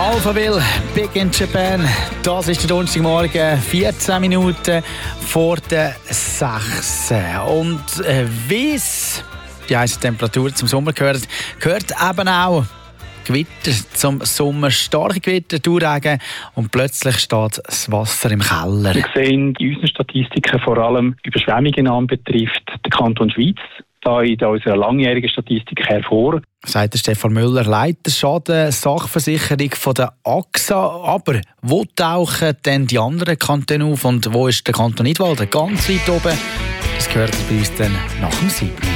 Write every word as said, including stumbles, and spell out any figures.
Alphaville, Big in Japan. Das ist der Donnerstagmorgen, vierzehn Minuten vor der sechs. Und äh, wie es die heiße Temperatur zum Sommer gehört, gehört eben auch Gewitter zum Sommer. Starke Gewitter, Dauerregen und plötzlich steht das Wasser im Keller. Wir sehen in unseren Statistiken vor allem Überschwemmungen anbetrifft den Kanton Schweiz. Da in unserer langjährigen Statistik hervor. Sagt der Stefan Müller, Leiter Schaden Sachversicherung von der A X A. Aber wo tauchen denn die anderen Kantone auf und wo ist der Kanton Nidwalden ganz weit oben? Das gehört bei uns dann nach dem siebten